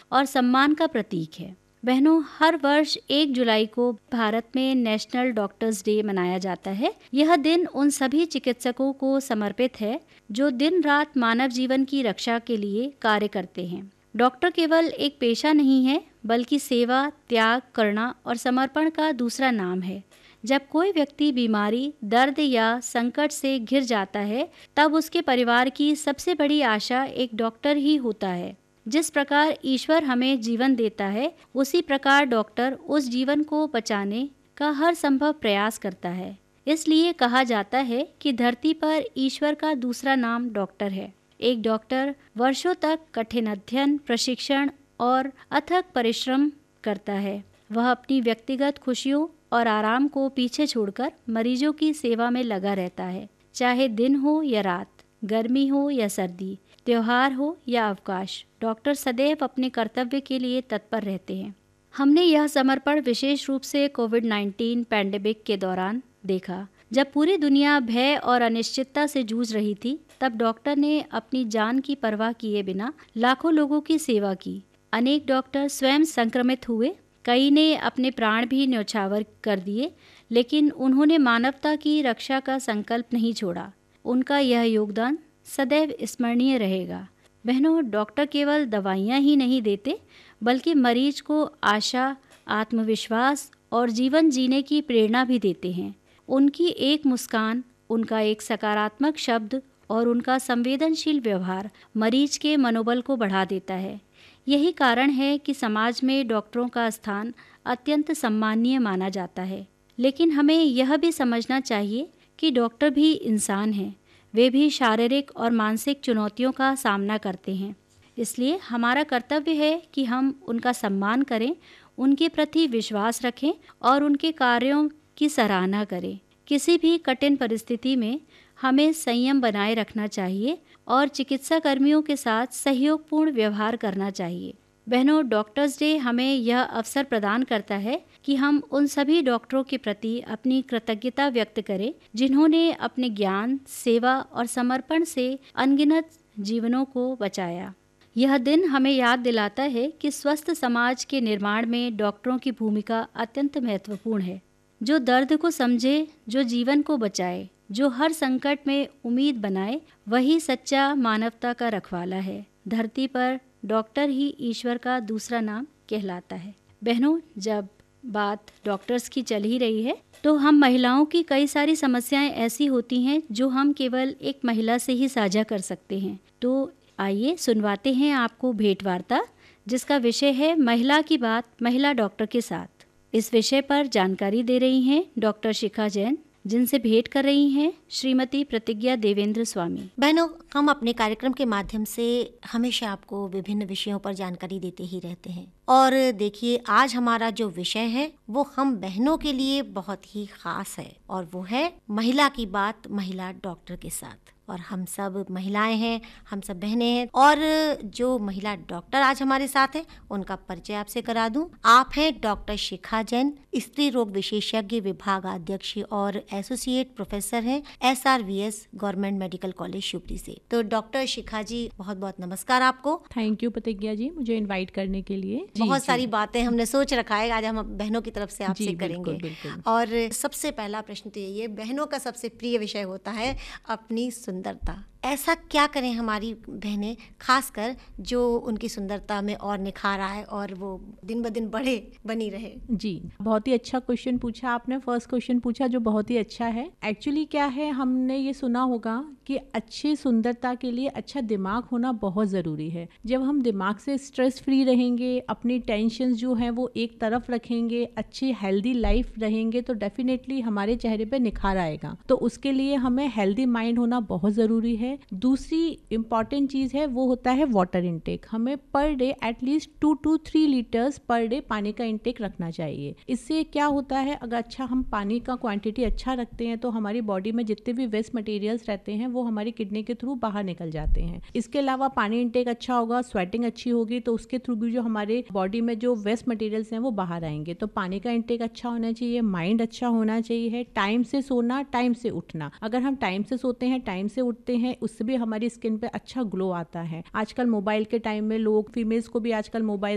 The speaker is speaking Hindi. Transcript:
और सम्मान का प्रतीक है। बहनों, हर वर्ष 1 जुलाई को भारत में नेशनल डॉक्टर्स डे मनाया जाता है। यह दिन उन सभी चिकित्सकों को समर्पित है जो दिन रात मानव जीवन की रक्षा के लिए कार्य करते हैं। डॉक्टर केवल एक पेशा नहीं है, बल्कि सेवा, त्याग, करुणा और समर्पण का दूसरा नाम है। जब कोई व्यक्ति बीमारी, दर्द या संकट से घिर जाता है, तब उसके परिवार की सबसे बड़ी आशा एक डॉक्टर ही होता है। जिस प्रकार ईश्वर हमें जीवन देता है, उसी प्रकार डॉक्टर उस जीवन को बचाने का हर संभव प्रयास करता है। इसलिए कहा जाता है कि धरती पर ईश्वर का दूसरा नाम डॉक्टर है। एक डॉक्टर वर्षों तक कठिन अध्ययन, प्रशिक्षण और अथक परिश्रम करता है। वह अपनी व्यक्तिगत खुशियों और आराम को पीछे छोड़कर मरीजों की सेवा में लगा रहता है। चाहे दिन हो या रात, गर्मी हो या सर्दी, त्योहार हो या अवकाश, डॉक्टर सदैव अपने कर्तव्य के लिए तत्पर रहते हैं। हमने यह समर्पण विशेष रूप से कोविड-19 पैंडेमिक के दौरान देखा। जब पूरी दुनिया भय और अनिश्चितता से जूझ रही थी, तब डॉक्टर ने अपनी जान की परवाह किए बिना लाखों लोगों की सेवा की। अनेक डॉक्टर स्वयं संक्रमित हुए, कई ने अपने प्राण भी न्यौछावर कर दिए, लेकिन उन्होंने मानवता की रक्षा का संकल्प नहीं छोड़ा। उनका यह योगदान सदैव स्मरणीय रहेगा। बहनों, डॉक्टर केवल दवाइयाँ ही नहीं देते, बल्कि मरीज को आशा, आत्मविश्वास और जीवन जीने की प्रेरणा भी देते हैं। उनकी एक मुस्कान, उनका एक सकारात्मक शब्द और उनका संवेदनशील व्यवहार मरीज के मनोबल को बढ़ा देता है। यही कारण है कि समाज में डॉक्टरों का स्थान अत्यंत सम्माननीय माना जाता है। लेकिन हमें यह भी समझना चाहिए कि डॉक्टर भी इंसान हैं। वे भी शारीरिक और मानसिक चुनौतियों का सामना करते हैं। इसलिए हमारा कर्तव्य है कि हम उनका सम्मान करें, उनके प्रति विश्वास रखें और उनके कार्यों की सराहना करें। किसी भी कठिन परिस्थिति में हमें संयम बनाए रखना चाहिए और चिकित्सा कर्मियों के साथ सहयोगपूर्ण व्यवहार करना चाहिए। बहनों, डॉक्टर्स डे हमें यह अवसर प्रदान करता है कि हम उन सभी डॉक्टरों के प्रति अपनी कृतज्ञता व्यक्त करें जिन्होंने अपने ज्ञान, सेवा और समर्पण से अनगिनत जीवनों को बचाया। यह दिन हमें याद दिलाता है कि स्वस्थ समाज के निर्माण में डॉक्टरों की भूमिका अत्यंत महत्वपूर्ण है। जो दर्द को समझे, जो जीवन को बचाए, जो हर संकट में उम्मीद बनाए, वही सच्चा मानवता का रखवाला है। धरती पर डॉक्टर ही ईश्वर का दूसरा नाम कहलाता है। बहनों, जब बात डॉक्टर्स की चल ही रही है, तो हम महिलाओं की कई सारी समस्याएं ऐसी होती हैं जो हम केवल एक महिला से ही साझा कर सकते हैं। तो आइए सुनवाते हैं आपको भेंट वार्ता, जिसका विषय है महिला की बात महिला डॉक्टर के साथ। इस विषय पर जानकारी दे रही हैं डॉक्टर शिखा जैन, जिनसे भेंट कर रही हैं श्रीमती प्रतिज्ञा देवेंद्र स्वामी। बहनों, हम अपने कार्यक्रम के माध्यम से हमेशा आपको विभिन्न विषयों पर जानकारी देते ही रहते हैं। और देखिए, आज हमारा जो विषय है वो हम बहनों के लिए बहुत ही खास है, और वो है महिला की बात महिला डॉक्टर के साथ। और हम सब महिलाएं हैं, हम सब बहनें हैं। और जो महिला डॉक्टर आज हमारे साथ हैं, उनका परिचय आपसे करा दूं। आप हैं डॉक्टर शिखा जैन, स्त्री रोग विशेषज्ञ विभागाध्यक्ष और एसोसिएट प्रोफेसर हैं SRVS government medical college Shivpuri से। तो डॉक्टर शिखा जी, बहुत बहुत नमस्कार आपको। थैंक यू प्रतिज्ञा जी, मुझे इनवाइट करने के लिए। बहुत सारी बातें हमने सोच रखा है आज हम बहनों की तरफ से आपसे करेंगे। बिल्कुल। और सबसे पहला प्रश्न तो यही है, बहनों का सबसे प्रिय विषय होता है अपनी सुंदरता। ऐसा क्या करें हमारी बहनें, खासकर जो उनकी सुंदरता में और निखार आए और वो दिन ब दिन बनी रहे। जी, बहुत ही अच्छा क्वेश्चन पूछा आपने। फर्स्ट क्वेश्चन पूछा जो बहुत ही अच्छा है। एक्चुअली क्या है, हमने ये सुना होगा कि अच्छी सुंदरता के लिए अच्छा दिमाग होना बहुत ज़रूरी है। जब हम दिमाग से स्ट्रेस फ्री रहेंगे, अपनी टेंशन जो है वो एक तरफ रखेंगे, अच्छी हेल्दी लाइफ रहेंगे, तो डेफिनेटली हमारे चेहरे पे निखार आएगा। तो उसके लिए हमें हेल्दी माइंड होना बहुत ज़रूरी है। दूसरी इम्पॉर्टेंट चीज़ है वो होता है वाटर इनटेक। हमें per day at least 2 to 3 litres per day पानी का इनटेक रखना चाहिए। इससे क्या होता है, अगर अच्छा हम पानी का क्वांटिटी अच्छा रखते हैं तो हमारी बॉडी में जितने भी वेस्ट मटेरियल्स रहते हैं वो हमारी किडनी के थ्रू बाहर निकल जाते हैं। इसके अलावा पानी इनटेक अच्छा होगा, स्वेटिंग अच्छी होगी, तो उसके थ्रू भी जो हमारे बॉडी में जो वेस्ट मटेरियल्स हैं वो बाहर आएंगे। तो पानी का इनटेक अच्छा होना चाहिए, माइंड अच्छा होना चाहिए, टाइम से सोना, टाइम से उठना। अगर हम टाइम से सोते हैं, टाइम से उठते हैं, उससे भी हमारी स्किन पे अच्छा ग्लो आता है। आजकल मोबाइल के टाइम में लोग, फीमेल्स को भी आजकल मोबाइल